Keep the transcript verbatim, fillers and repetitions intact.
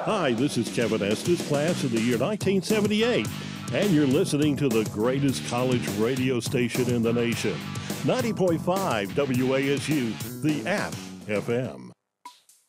Hi, this is Kevin Estes, class of the year nineteen seventy-eight, and you're listening to the greatest college radio station in the nation, ninety point five W A S U, the App F M.